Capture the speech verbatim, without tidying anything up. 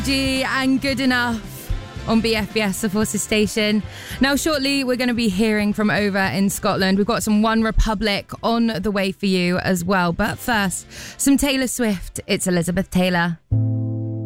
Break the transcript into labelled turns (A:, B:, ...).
A: G and Good Enough on B F B S, the Forces station. Now, shortly, we're going to be hearing from over in Scotland. We've got some One Republic on the way for you as well. But first, some Taylor Swift. It's Elizabeth Taylor.